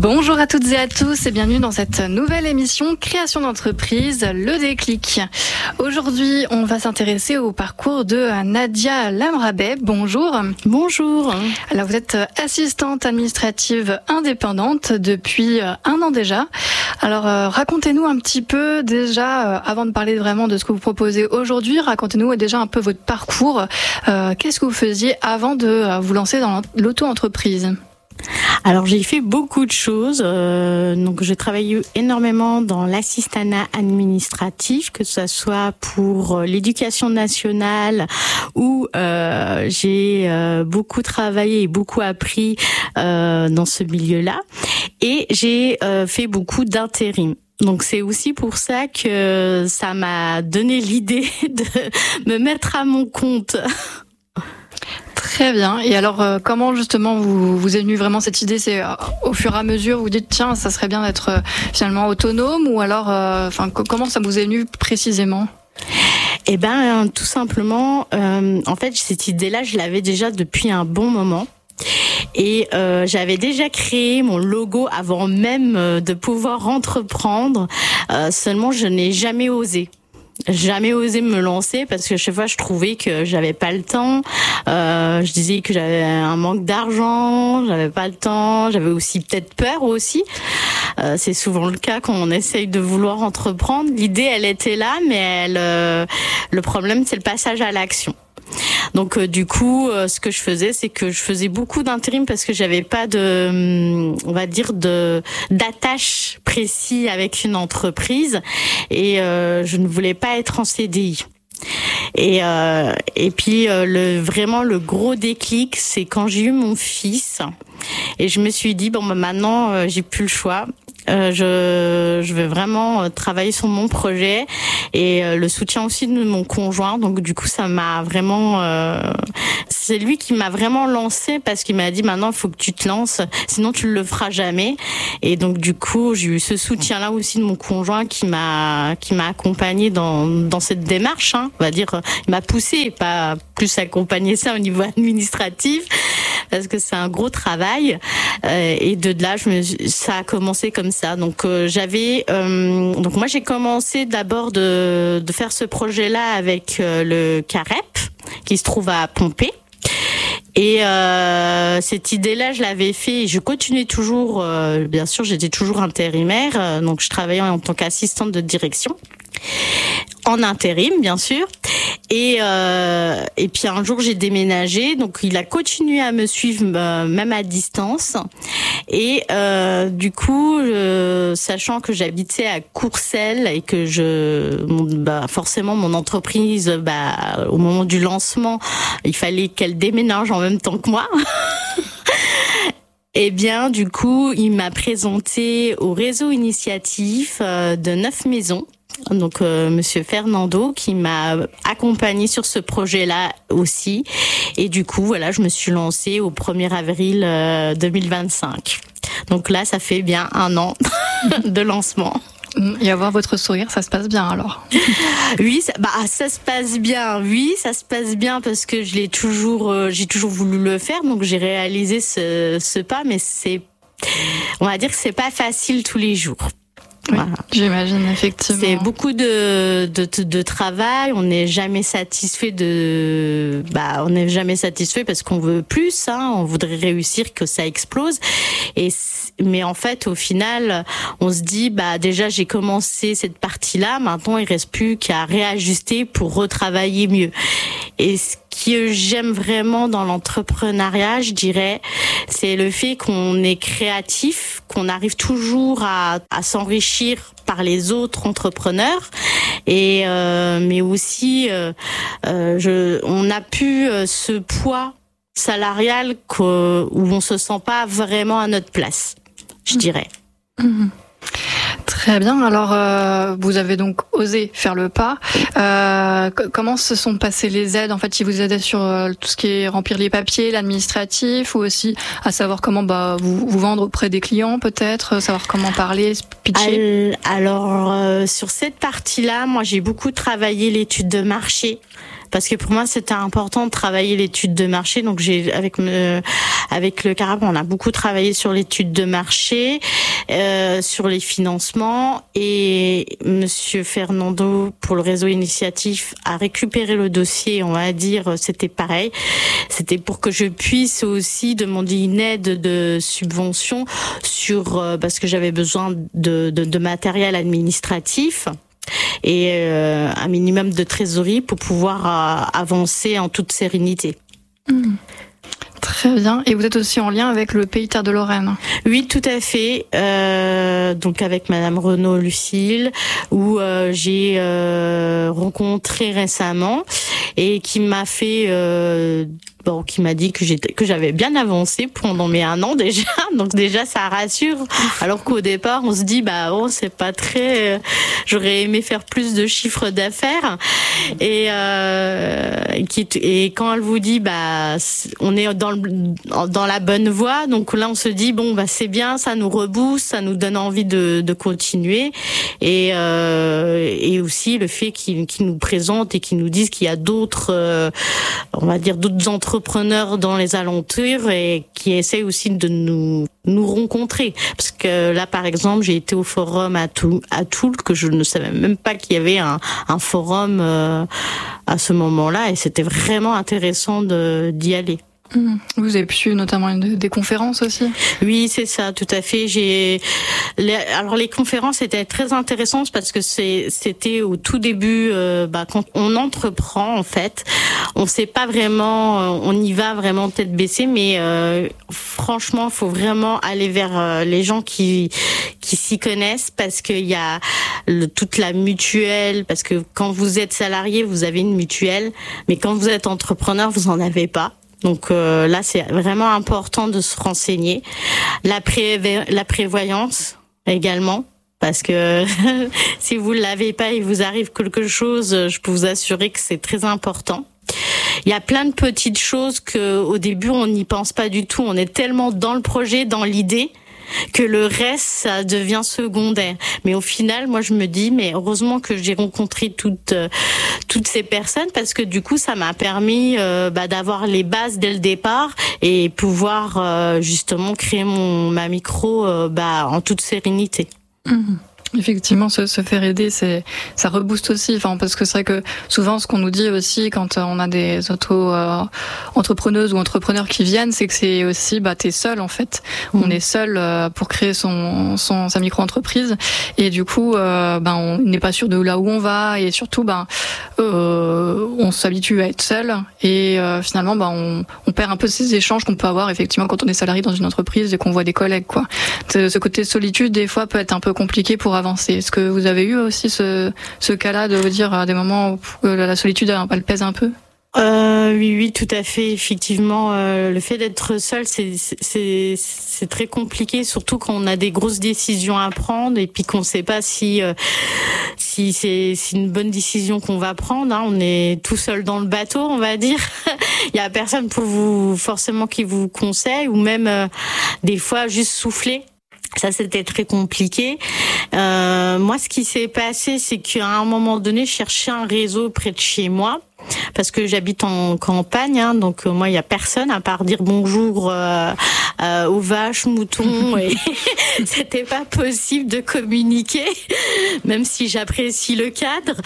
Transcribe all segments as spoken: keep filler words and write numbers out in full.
Bonjour à toutes et à tous et bienvenue dans cette nouvelle émission Création d'entreprise, le déclic. Aujourd'hui, on va s'intéresser au parcours de Nadia Lamrabet. Bonjour. Bonjour. Alors, vous êtes assistante administrative indépendante depuis un an déjà. Alors, euh, racontez-nous un petit peu déjà, euh, avant de parler vraiment de ce que vous proposez aujourd'hui, racontez-nous déjà un peu votre parcours. Euh, qu'est-ce que vous faisiez avant de euh, vous lancer dans l'auto-entreprise ? Alors j'ai fait beaucoup de choses, euh, donc j'ai travaillé énormément dans l'assistanat administratif, que ce soit pour l'éducation nationale où euh, j'ai euh, beaucoup travaillé et beaucoup appris euh, dans ce milieu-là, et j'ai euh, fait beaucoup d'intérim. Donc c'est aussi pour ça que ça m'a donné l'idée de me mettre à mon compte. Très bien. Et alors, euh, comment justement vous vous est venue vraiment cette idée ? C'est euh, au fur et à mesure, vous dites tiens, ça serait bien d'être euh, finalement autonome, ou alors, enfin, euh, comment ça vous est venu précisément ? Eh ben, tout simplement, euh, en fait, cette idée-là, je l'avais déjà depuis un bon moment. Et euh, j'avais déjà créé mon logo avant même euh, de pouvoir entreprendre. Euh, seulement, je n'ai jamais osé. Jamais osé me lancer parce que chaque fois je trouvais que j'avais pas le temps. Euh, je disais que j'avais un manque d'argent, j'avais pas le temps, j'avais aussi peut-être peur aussi. Euh, c'est souvent le cas quand on essaye de vouloir entreprendre. L'idée, elle était là, mais elle, euh, le problème, c'est le passage à l'action. Donc euh, du coup, euh, ce que je faisais, c'est que je faisais beaucoup d'intérim parce que j'avais pas de, on va dire, de d'attache précis avec une entreprise, et euh, je ne voulais pas être en C D I. Et euh, et puis euh, le vraiment le gros déclic, c'est quand j'ai eu mon fils et je me suis dit bon bah maintenant euh, j'ai plus le choix. Euh, je, je vais vraiment travailler sur mon projet et euh, le soutien aussi de mon conjoint. Donc du coup, ça m'a vraiment, euh, c'est lui qui m'a vraiment lancé parce qu'il m'a dit maintenant il faut que tu te lances, sinon tu le feras jamais. Et donc du coup, j'ai eu ce soutien-là aussi de mon conjoint qui m'a, qui m'a accompagné dans dans cette démarche. Hein, on va dire, il m'a poussé, pas plus accompagné ça au niveau administratif, parce que c'est un gros travail. Euh, et de là, je me, ça a commencé comme ça. Donc euh, j'avais, euh, donc moi j'ai commencé d'abord de de faire ce projet-là avec euh, le CAREP qui se trouve à Pompée. Et euh, cette idée-là, je l'avais fait. Et je continuais toujours. Euh, bien sûr, j'étais toujours intérimaire, euh, donc je travaillais en tant qu'assistante de direction. En intérim, bien sûr. Et euh, et puis un jour j'ai déménagé, donc il a continué à me suivre euh, même à distance. Et euh, du coup, euh, sachant que j'habitais à Courcelles et que je, mon, bah forcément mon entreprise, bah au moment du lancement, il fallait qu'elle déménage en même temps que moi. Eh bien, du coup, il m'a présenté au réseau initiatif euh, de neuf maisons. Donc euh, Monsieur Fernando qui m'a accompagné sur ce projet-là aussi, et du coup voilà, je me suis lancée au premier avril euh, deux mille vingt-cinq. Donc là, ça fait bien un an de lancement. Et à voir votre sourire, ça se passe bien alors. Oui, ça, bah ça se passe bien. Oui, ça se passe bien parce que je l'ai toujours, euh, j'ai toujours voulu le faire, donc j'ai réalisé ce, ce pas, mais c'est, on va dire que c'est pas facile tous les jours. Oui, voilà. J'imagine effectivement. C'est beaucoup de, de, de travail. On n'est jamais satisfait de, bah, on n'est jamais satisfait parce qu'on veut plus, hein. On voudrait réussir, que ça explose. Et, mais en fait, au final, on se dit, bah, déjà, j'ai commencé cette partie-là. Maintenant, il reste plus qu'à réajuster pour retravailler mieux. Et ce que j'aime vraiment dans l'entrepreneuriat, je dirais, c'est le fait qu'on est créatif, qu'on arrive toujours à, à s'enrichir par les autres entrepreneurs, et euh, mais aussi euh, euh, je, on n'a plus euh, ce poids salarial où on se sent pas vraiment à notre place, je dirais. Mmh. Très bien. Alors, euh, vous avez donc osé faire le pas. Euh, comment se sont passées les aides ? En fait, ils vous aidaient sur euh, tout ce qui est remplir les papiers, l'administratif, ou aussi à savoir comment bah, vous, vous vendre auprès des clients, peut-être, savoir comment parler, pitcher. Alors, euh, sur cette partie-là, moi, j'ai beaucoup travaillé l'étude de marché. parce que pour moi c'était important de travailler l'étude de marché. Donc j'ai avec me, avec le Carab, on a beaucoup travaillé sur l'étude de marché, euh, sur les financements, et Monsieur Fernando pour le réseau initiatif a récupéré le dossier. On va dire c'était pareil, c'était pour que je puisse aussi demander une aide de subvention sur euh, parce que j'avais besoin de, de, de matériel administratif et euh, un minimum de trésorerie pour pouvoir euh, avancer en toute sérénité. Mmh. Très bien. Et vous êtes aussi en lien avec le Pays Terre de Lorraine. Oui, tout à fait. Euh, donc avec Madame Renaud Lucille, où euh, j'ai euh, rencontré récemment et qui m'a fait... Euh, Bon, qui m'a dit que j'étais, que j'avais bien avancé pendant mes un an déjà. Donc déjà, ça rassure. Alors qu'au départ, on se dit, bah bon, c'est pas très. Euh, j'aurais aimé faire plus de chiffres d'affaires. Et euh, qui, et quand elle vous dit, bah, on est dans le, dans la bonne voie. Donc là, on se dit, bon, bah c'est bien, ça nous rebooste, ça nous donne envie de, de continuer. Et euh, et aussi le fait qu'ils, qu'ils nous présentent et qu'ils nous disent qu'il y a d'autres, euh, on va dire d'autres entreprises entrepreneurs dans les alentours et qui essayent aussi de nous nous rencontrer, parce que là par exemple j'ai été au forum à Toul, à Toul que je ne savais même pas qu'il y avait un, un forum euh, à ce moment-là, et c'était vraiment intéressant de d'y aller. Vous avez pu notamment une, des conférences aussi? Oui, c'est ça, tout à fait. J'ai les, alors les conférences étaient très intéressantes parce que c'est c'était au tout début, euh, bah, quand on entreprend en fait, on sait pas vraiment, on y va vraiment tête baissée, mais euh, franchement, faut vraiment aller vers euh, les gens qui qui s'y connaissent, parce qu'il y a le, toute la mutuelle, parce que quand vous êtes salarié, vous avez une mutuelle, mais quand vous êtes entrepreneur, vous en avez pas. Donc euh, là, c'est vraiment important de se renseigner. La, pré- la prévoyance également, parce que si vous ne l'avez pas et vous arrive quelque chose, je peux vous assurer que c'est très important. Il y a plein de petites choses que au début on n'y pense pas du tout. On est tellement dans le projet, dans l'idée, que le reste, ça devient secondaire. Mais au final, moi, je me dis, mais heureusement que j'ai rencontré toutes euh, toutes ces personnes, parce que du coup, ça m'a permis euh, bah, d'avoir les bases dès le départ et pouvoir euh, justement créer mon ma micro euh, bah, en toute sérénité. Mmh. Effectivement, se, se faire aider, c'est, ça rebooste aussi. Enfin, parce que c'est vrai que souvent, ce qu'on nous dit aussi quand on a des auto-entrepreneuses ou entrepreneurs qui viennent, c'est que c'est aussi, bah, t'es seul en fait. Mmh. On est seul euh, pour créer son, son sa micro-entreprise, et du coup, euh, ben, on n'est pas sûr de là où on va, et surtout, ben, euh, on s'habitue à être seul, et euh, finalement, ben, on, on perd un peu ces échanges qu'on peut avoir effectivement quand on est salarié dans une entreprise et qu'on voit des collègues, quoi. Ce côté solitude, des fois, peut être un peu compliqué pour avancer. Est-ce que vous avez eu aussi ce, ce cas-là de vous dire à des moments où la solitude elle pèse un peu? Euh, oui, oui, tout à fait. Effectivement, euh, le fait d'être seul, c'est, c'est, c'est très compliqué, surtout quand on a des grosses décisions à prendre et puis qu'on ne sait pas si, euh, si c'est, c'est une bonne décision qu'on va prendre. Hein. On est tout seul dans le bateau, on va dire. Il y a personne pour vous, forcément, qui vous conseille, ou même euh, des fois juste souffler. Ça, c'était très compliqué. Euh, moi, ce qui s'est passé, c'est qu'à un moment donné, je cherchais un réseau près de chez moi, parce que j'habite en campagne, hein, donc euh, moi, il y a personne à part dire bonjour euh, euh, aux vaches, moutons, et c'était pas possible de communiquer, même si j'apprécie le cadre.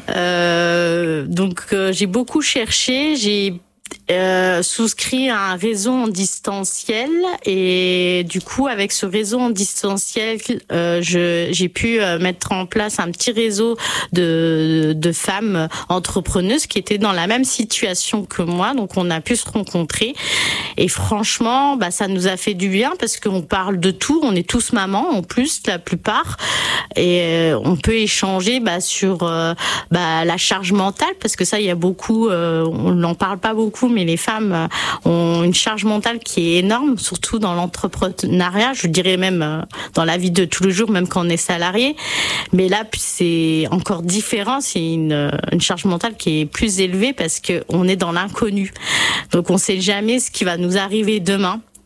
Euh, donc, euh, j'ai beaucoup cherché, j'ai Euh, souscrit à un réseau en distanciel, et du coup avec ce réseau en distanciel euh, je, j'ai pu euh, mettre en place un petit réseau de, de femmes entrepreneuses qui étaient dans la même situation que moi, donc on a pu se rencontrer, et franchement bah, ça nous a fait du bien, parce qu'on parle de tout, on est tous mamans en plus la plupart, et euh, on peut échanger bah, sur euh, bah, la charge mentale, parce que ça il y a beaucoup, euh, on n'en parle pas beaucoup, mais les femmes ont une charge mentale qui est énorme, surtout dans l'entrepreneuriat, je dirais même dans la vie de tous les jours, même quand on est salarié. Mais là, c'est encore différent, c'est une, une charge mentale qui est plus élevée, parce que on est dans l'inconnu. Donc on sait jamais ce qui va nous arriver demain.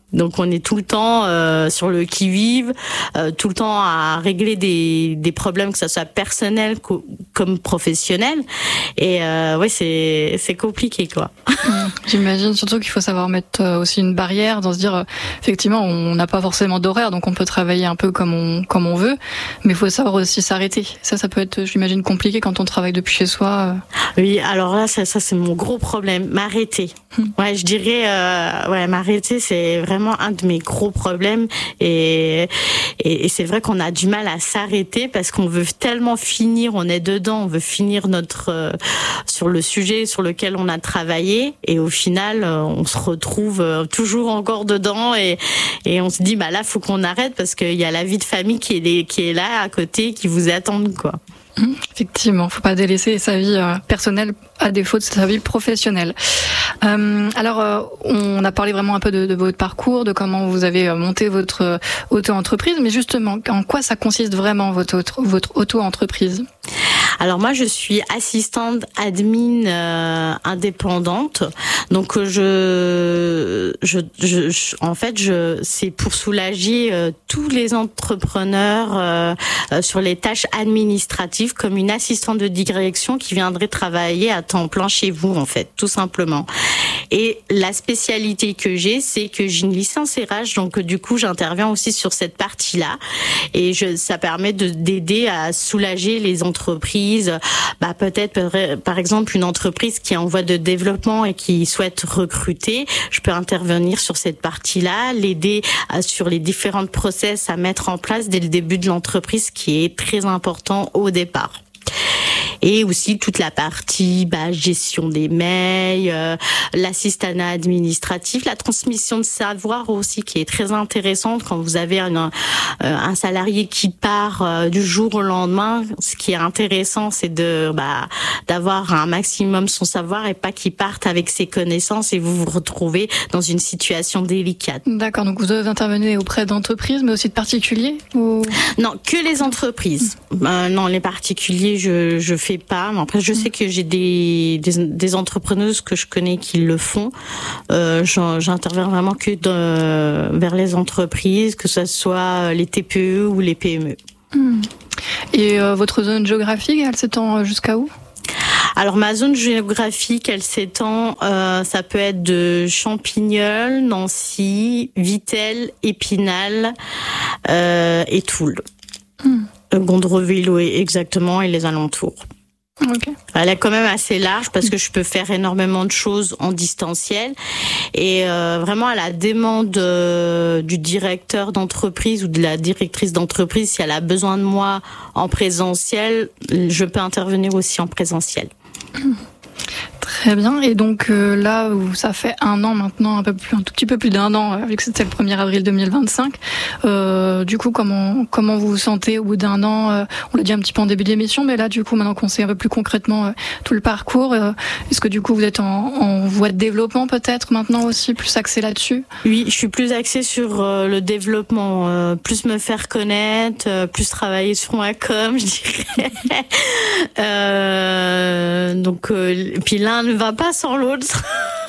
Donc on est tout le temps euh, sur le qui-vive, euh, tout le temps à régler des, des problèmes, que ça soit personnel co- comme professionnel. Et euh, ouais, c'est c'est compliqué quoi. J'imagine surtout qu'il faut savoir mettre aussi une barrière, dans se dire euh, effectivement on n'a pas forcément d'horaire, donc on peut travailler un peu comme on comme on veut, mais il faut savoir aussi s'arrêter. Ça, ça peut être, j'imagine, compliqué quand on travaille depuis chez soi. Euh. Oui, alors là, ça, ça c'est mon gros problème, m'arrêter. Ouais, je dirais, euh, ouais, m'arrêter, c'est vraiment un de mes gros problèmes. Et, et, et c'est vrai qu'on a du mal à s'arrêter parce qu'on veut tellement finir, on est dedans, on veut finir notre euh, sur le sujet sur lequel on a travaillé. Et au final, euh, on se retrouve euh, toujours encore dedans et, et on se dit, bah là, faut qu'on arrête parce qu'il y a la vie de famille qui est, qui est là à côté, qui vous attendent, quoi. Effectivement, faut pas délaisser sa vie euh, personnelle à défaut de sa vie professionnelle. Euh, alors, euh, on a parlé vraiment un peu de, de votre parcours, de comment vous avez monté votre euh, auto-entreprise, mais justement, en quoi ça consiste vraiment votre auto, votre auto-entreprise ? Alors moi, je suis assistante admin euh, indépendante. Donc je, je, je, je en fait, je, c'est pour soulager euh, tous les entrepreneurs euh, euh, sur les tâches administratives, comme une assistante de direction qui viendrait travailler à temps plein chez vous, en fait, tout simplement. Et la spécialité que j'ai, c'est que j'ai une licence R H, donc du coup, j'interviens aussi sur cette partie-là, et je, ça permet de d'aider à soulager les entreprises. Bah peut-être par exemple une entreprise qui est en voie de développement et qui souhaite recruter, je peux intervenir sur cette partie-là, l'aider à, sur les différentes process à mettre en place dès le début de l'entreprise, qui est très important au départ. Et aussi toute la partie bah, gestion des mails, euh, l'assistanat administratif, la transmission de savoir aussi qui est très intéressante quand vous avez un, un, un salarié qui part euh, du jour au lendemain. Ce qui est intéressant, c'est de bah, d'avoir un maximum son savoir et pas qu'il parte avec ses connaissances et vous vous retrouvez dans une situation délicate. D'accord, donc vous intervenez auprès d'entreprises, mais aussi de particuliers ou... Non, que les entreprises. Euh, non, les particuliers, je je fais pas. Mais après, je sais que j'ai des, des des entrepreneuses que je connais qui le font. Euh, j'interviens vraiment que de, vers les entreprises, que ce soit les T P E ou les P M E. Et euh, votre zone géographique, elle s'étend jusqu'à où ? Alors ma zone géographique, elle s'étend, euh, ça peut être de Champignol, Nancy, Vittel, Épinal euh, et Toul. Hmm. Gondreville, oui, exactement, et les alentours. Okay. Elle est quand même assez large parce que je peux faire énormément de choses en distanciel et euh, vraiment à la demande euh, du directeur d'entreprise ou de la directrice d'entreprise, si elle a besoin de moi en présentiel, je peux intervenir aussi en présentiel. Très bien. Et donc euh, là où ça fait un an maintenant, un peu plus, un tout petit peu plus d'un an, vu que c'était le premier avril deux mille vingt-cinq. Euh, du coup, comment comment vous vous sentez au bout d'un an euh, On l'a dit un petit peu en début d'émission, mais là, du coup, maintenant qu'on sait un peu plus concrètement euh, tout le parcours, euh, est-ce que du coup vous êtes en, en voie de développement peut-être maintenant aussi, plus axé là-dessus ? Oui, je suis plus axée sur euh, le développement, euh, plus me faire connaître, euh, plus travailler sur ma com, je dirais. euh, donc, euh, puis l'un ne va pas sans l'autre.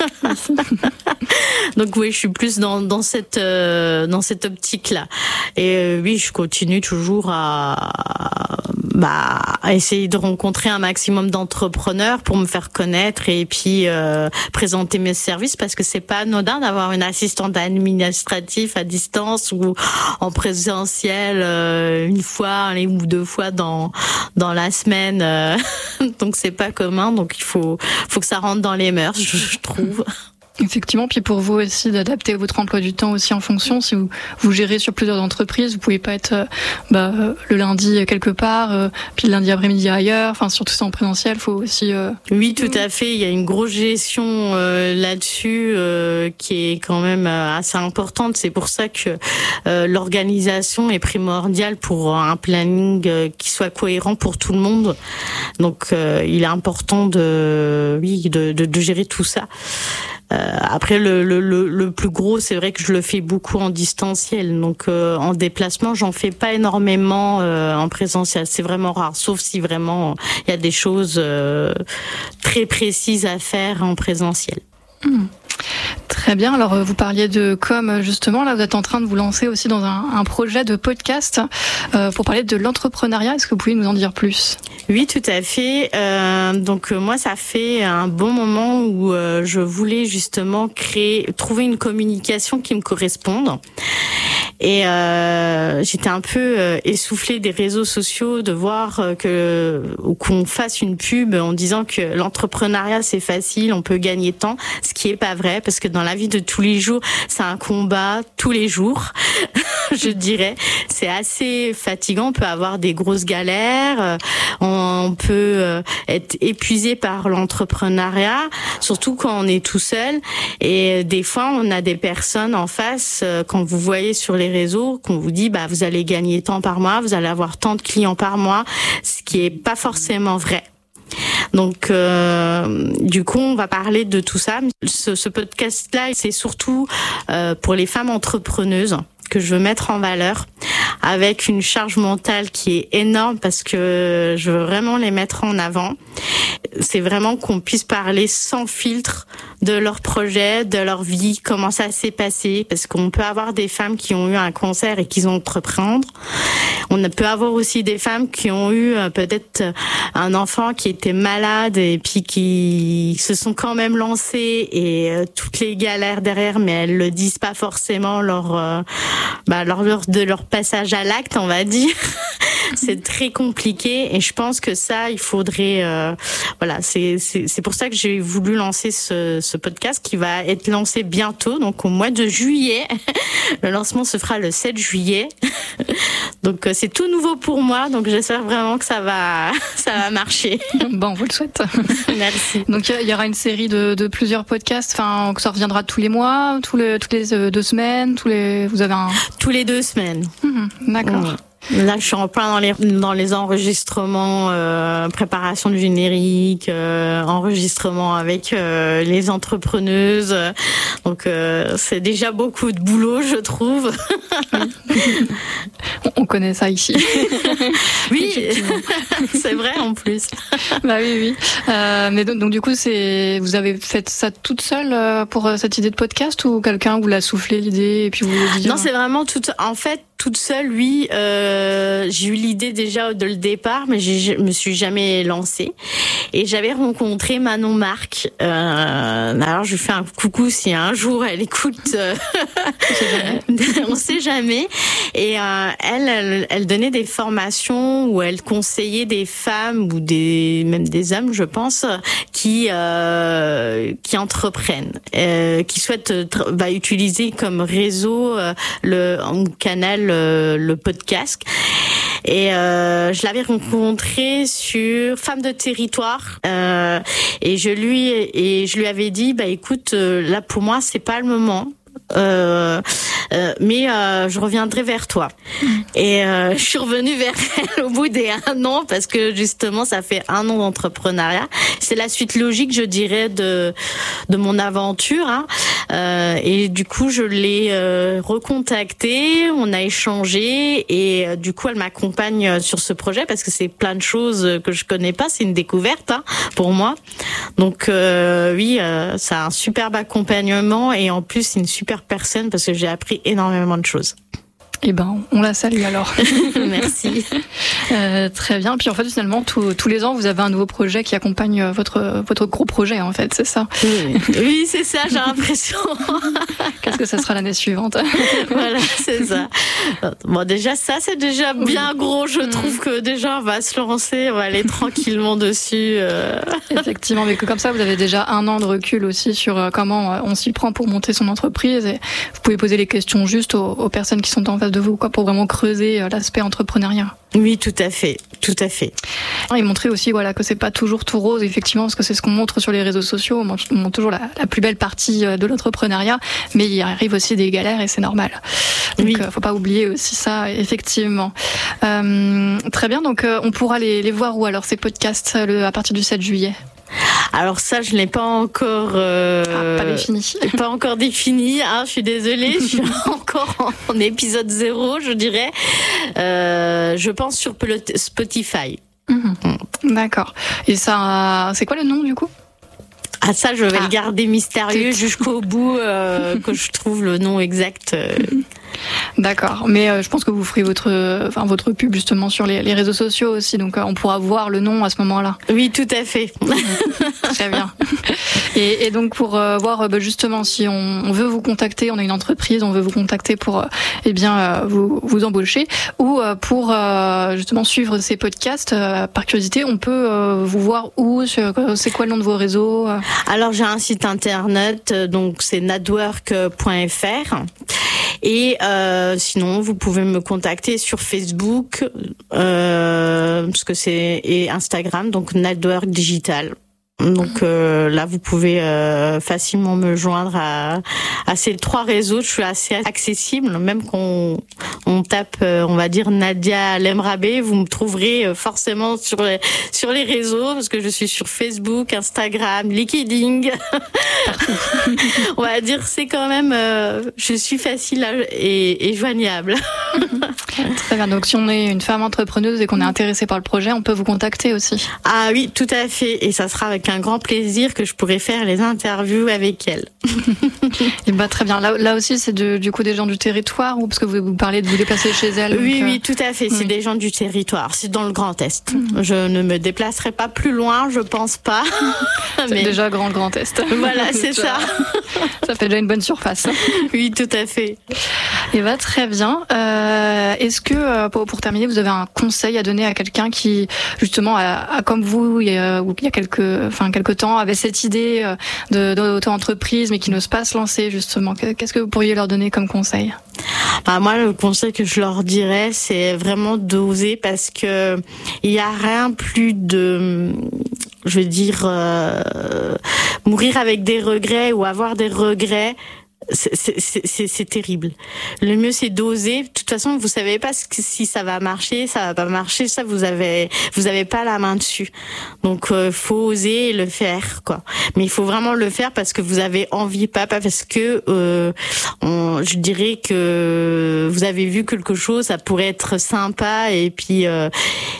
Donc oui, je suis plus dans dans cette euh, dans cette optique là. Et euh, oui, je continue toujours à bah à essayer de rencontrer un maximum d'entrepreneurs pour me faire connaître et puis euh, présenter mes services, parce que c'est pas anodin d'avoir une assistante administrative à distance ou en présentiel euh, une fois ou deux fois dans dans la semaine. Euh, donc c'est pas commun, donc il faut faut que ça rentre dans les mœurs, je, je trouve. Effectivement, puis pour vous aussi d'adapter votre emploi du temps aussi en fonction. Si vous vous gérez sur plusieurs entreprises, vous pouvez pas être euh, bah, le lundi quelque part, euh, puis le lundi après-midi ailleurs. Enfin, surtout ça en présentiel, faut aussi. Euh... Oui, tout à fait. Il y a une grosse gestion euh, là-dessus euh, qui est quand même assez importante. C'est pour ça que euh, l'organisation est primordiale pour un planning euh, qui soit cohérent pour tout le monde. Donc, euh, il est important de, oui, de, de, de gérer tout ça. Euh, après le, le le plus gros, c'est vrai que je le fais beaucoup en distanciel, donc euh, en déplacement j'en fais pas énormément euh, en présentiel, c'est vraiment rare, sauf si vraiment il y a des choses euh, très précises à faire en présentiel. Mmh. Très bien. Alors, vous parliez de com, justement. Là, vous êtes en train de vous lancer aussi dans un, un projet de podcast euh, pour parler de l'entrepreneuriat. Est-ce que vous pouvez nous en dire plus ? Oui, tout à fait. Euh, donc, euh, moi, ça fait un bon moment où euh, je voulais justement créer, trouver une communication qui me corresponde. Et euh, j'étais un peu euh, essoufflée des réseaux sociaux de voir euh, que ou qu'on fasse une pub en disant que l'entrepreneuriat c'est facile, on peut gagner tant, ce qui est pas vrai parce que dans la vie de tous les jours, c'est un combat tous les jours. Je dirais, c'est assez fatigant, on peut avoir des grosses galères, on peut être épuisé par l'entrepreneuriat, surtout quand on est tout seul et des fois on a des personnes en face quand vous voyez sur les réseaux qu'on vous dit bah vous allez gagner tant par mois, vous allez avoir tant de clients par mois, ce qui est pas forcément vrai. Donc, euh, du coup, on va parler de tout ça. Ce, ce podcast-là, c'est surtout euh, pour les femmes entrepreneuses que je veux mettre en valeur, avec une charge mentale qui est énorme parce que je veux vraiment les mettre en avant. C'est vraiment qu'on puisse parler sans filtre de leur projet, de leur vie, comment ça s'est passé, parce qu'on peut avoir des femmes qui ont eu un cancer et qui ont entreprendre. On peut avoir aussi des femmes qui ont eu euh, peut-être un enfant qui était malade et puis qui se sont quand même lancées et euh, toutes les galères derrière, mais elles le disent pas forcément lors, euh, bah, lors, lors de leur passage à l'acte, on va dire. C'est très compliqué et je pense que ça, il faudrait, euh, voilà, c'est, c'est, c'est pour ça que j'ai voulu lancer ce, ce podcast qui va être lancé bientôt, donc au mois de juillet. Le lancement se fera le sept juillet. Donc c'est tout nouveau pour moi, donc j'espère vraiment que ça va, ça va marcher. Bon, on vous le souhaite. Merci. Donc il y aura une série de, de plusieurs podcasts, enfin que ça reviendra tous les mois, tous les, toutes les deux semaines, tous les, vous avez un. Tous les deux semaines. Mmh, d'accord. Mmh. Là, je suis en plein dans les dans les enregistrements, euh, préparation du générique, euh, enregistrement avec euh, les entrepreneuses. Donc, euh, c'est déjà beaucoup de boulot, je trouve. Oui. On connaît ça ici. Oui, c'est vrai en plus. Bah oui, oui. Euh, mais donc, donc du coup, c'est vous avez fait ça toute seule pour cette idée de podcast ou quelqu'un vous l'a soufflé l'idée et puis vous l'avez dit. Non, c'est vraiment toute. En fait. Toute seule, oui, euh, j'ai eu l'idée déjà de le départ, mais j'ai, je me suis jamais lancée. Et j'avais rencontré Manon Marc. Euh, alors, je lui fais un coucou si un jour elle écoute. Euh, on sait jamais. On sait jamais. Et euh, elle, elle, elle donnait des formations où elle conseillait des femmes ou des même des hommes, je pense, qui euh, qui entreprennent, euh, qui souhaitent bah, utiliser comme réseau euh, le un canal. Le, le podcast et euh, je l'avais rencontré sur Femmes de territoire euh, et je lui et je lui avais dit bah écoute euh, là pour moi c'est pas le moment. Euh, euh, mais euh, je reviendrai vers toi. Et euh, je suis revenue vers elle au bout des un an parce que justement ça fait un an d'entrepreneuriat. C'est la suite logique, je dirais, de de mon aventure. Hein. Euh, et du coup, je l'ai euh, recontactée, on a échangé et euh, du coup, elle m'accompagne sur ce projet parce que c'est plein de choses que je connais pas. C'est une découverte hein, pour moi. Donc euh, oui, euh, ça a un superbe accompagnement et en plus c'est une super personne parce que j'ai appris énormément de choses. Eh ben, on la salue alors. Merci. Euh, très bien. Puis en fait, finalement, tous, tous les ans, vous avez un nouveau projet qui accompagne votre votre gros projet, en fait, c'est ça. Oui, oui c'est ça. J'ai l'impression. Qu'est-ce que ça sera l'année suivante? Voilà, c'est ça. Bon, déjà, ça, c'est déjà bien gros. Je trouve que déjà, on va se lancer, on va aller tranquillement dessus. Euh... Effectivement, mais que comme ça, vous avez déjà un an de recul aussi sur comment on s'y prend pour monter son entreprise. Et vous pouvez poser les questions juste aux, aux personnes qui sont en face de vous, quoi, pour vraiment creuser l'aspect entrepreneuriat. Oui, tout à fait, tout à fait. Et montrer aussi, voilà, que c'est pas toujours tout rose, effectivement, parce que c'est ce qu'on montre sur les réseaux sociaux. On montre toujours la, la plus belle partie de l'entrepreneuriat, mais il arrive aussi des galères et c'est normal. Donc, oui. euh, faut pas oublier aussi ça, effectivement. Euh, très bien. Donc, euh, on pourra les, les voir où alors ces podcasts le, à partir du sept juillet? Alors ça, je l'ai pas encore euh, ah, pas défini. Pas encore défini. Hein, je suis désolée, je suis encore en, en épisode zéro, je dirais. Euh, je pense sur Spotify. Mmh. Mmh. D'accord. Et ça, c'est quoi le nom du coup? Ah ça, je vais ah. le garder mystérieux Tout. jusqu'au bout euh, que je trouve le nom exact. Euh. D'accord, mais euh, je pense que vous ferez votre, enfin votre pub justement sur les, les réseaux sociaux aussi, donc euh, on pourra voir le nom à ce moment-là. Oui, tout à fait. Très bien. Et, et donc pour euh, voir euh, justement si on, on veut vous contacter, on a une entreprise, on veut vous contacter pour euh, eh bien euh, vous vous embaucher ou euh, pour euh, justement suivre ces podcasts euh, par curiosité, on peut euh, vous voir où, sur, c'est quoi le nom de vos réseaux? Alors j'ai un site internet, donc c'est nadwork point f r. Et euh, sinon, vous pouvez me contacter sur Facebook, euh, parce que c'est et Instagram, donc Nadwork Digital. Donc euh, là, vous pouvez euh, facilement me joindre à, à ces trois réseaux. Je suis assez accessible, même qu'on on tape, euh, on va dire Nadia Lemrabé, vous me trouverez forcément sur les sur les réseaux parce que je suis sur Facebook, Instagram, LinkedIn. On va dire c'est quand même, euh, je suis facile à, et, et joignable. Très bien. Donc si on est une femme entrepreneuse et qu'on est intéressé par le projet, on peut vous contacter aussi. Ah oui, tout à fait. Et ça sera avec un grand plaisir que je pourrai faire les interviews avec elle. Et bah très bien. Là, là aussi, c'est de, du coup des gens du territoire ou parce que vous, vous parlez de vous déplacer chez elle. Oui, donc, oui, tout à fait. C'est oui. des gens du territoire. C'est dans le Grand Est. Mmh. Je ne me déplacerai pas plus loin, je pense pas. C'est mais... déjà grand Grand Est. Voilà, c'est ça. Ça fait déjà une bonne surface. Oui, tout à fait. Et bah très bien. Euh, est-ce que euh, pour, pour terminer, vous avez un conseil à donner à quelqu'un qui justement a, a comme vous il y a, il y a quelques, enfin quelques temps avait cette idée de, d'auto-entreprise mais qui n'ose pas se lancer justement. Qu'est-ce que vous pourriez leur donner comme conseil? Bah moi, le conseil que je leur dirais, c'est vraiment d'oser parce que il y a rien plus de, je veux dire, euh, mourir avec des regrets ou avoir des regrets. C'est, c'est, c'est, c'est terrible. Le mieux, c'est d'oser. De toute façon, vous savez pas si ça va marcher, ça va pas marcher. Ça, vous avez, vous avez pas la main dessus. Donc, euh, faut oser le faire, quoi. Mais il faut vraiment le faire parce que vous avez envie, pas, pas parce que, euh, on, je dirais que vous avez vu quelque chose, ça pourrait être sympa et puis, euh,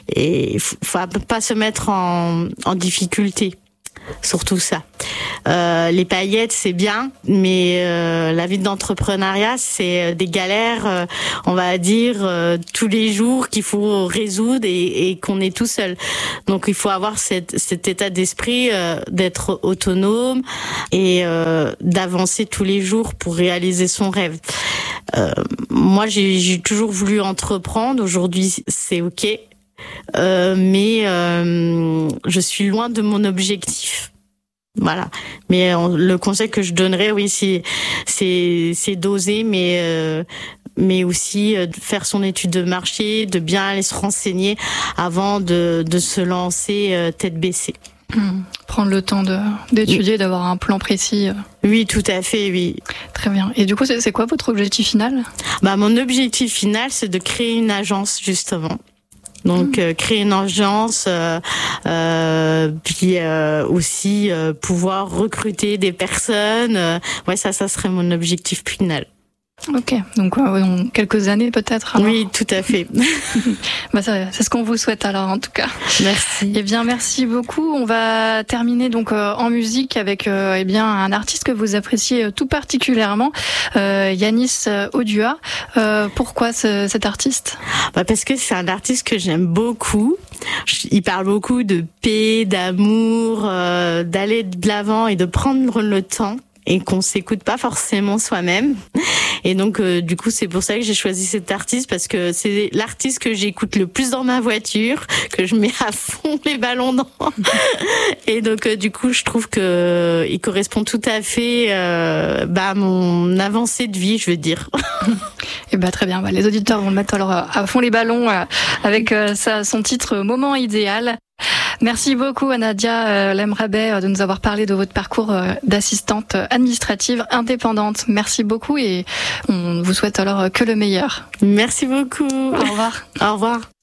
et faut, faut pas se mettre en, en difficulté. Surtout ça. Euh, les paillettes, c'est bien, mais euh, la vie d'entrepreneuriat, c'est des galères, euh, on va dire, euh, tous les jours qu'il faut résoudre et, et qu'on est tout seul. Donc, il faut avoir cette, cet état d'esprit euh, d'être autonome et euh, d'avancer tous les jours pour réaliser son rêve. Euh, moi, j'ai, j'ai toujours voulu entreprendre. Aujourd'hui, c'est OK. Euh, mais euh, je suis loin de mon objectif. Voilà. Mais euh, le conseil que je donnerais, oui, c'est c'est, c'est d'oser, mais euh, mais aussi de faire son étude de marché, de bien aller se renseigner avant de de se lancer euh, tête baissée. Mmh. Prendre le temps de d'étudier, oui. D'avoir un plan précis. Oui, tout à fait, oui. Très bien. Et du coup, c'est, c'est quoi votre objectif final? Bah, mon objectif final, c'est de créer une agence, justement. Donc euh, créer une agence, euh, euh, puis euh, aussi euh, pouvoir recruter des personnes. Euh, ouais, ça, ça serait mon objectif final. Ok, donc euh, dans quelques années peut-être. Alors. Oui, tout à fait. Bah ça, c'est ce qu'on vous souhaite alors en tout cas. Merci. Eh bien, merci beaucoup. On va terminer donc euh, en musique avec euh, eh bien un artiste que vous appréciez euh, tout particulièrement, euh, Yanis Odua. Euh, pourquoi ce, cet artiste? Bah parce que c'est un artiste que j'aime beaucoup. Il parle beaucoup de paix, d'amour, euh, d'aller de l'avant et de prendre le temps. Et qu'on s'écoute pas forcément soi-même. Et donc, euh, du coup, c'est pour ça que j'ai choisi cet artiste, parce que c'est l'artiste que j'écoute le plus dans ma voiture, que je mets à fond les ballons dans. Et donc, euh, du coup, je trouve que euh, il correspond tout à fait euh, bah, à mon avancée de vie, je veux dire. Et bah, très bien. Bah, les auditeurs vont le mettre alors à fond les ballons euh, avec euh, sa, son titre Moment idéal. Merci beaucoup à Nadia euh, Lemrabé euh, de nous avoir parlé de votre parcours euh, d'assistante administrative indépendante. Merci beaucoup et on vous souhaite alors euh, que le meilleur. Merci beaucoup. Au revoir. Au revoir.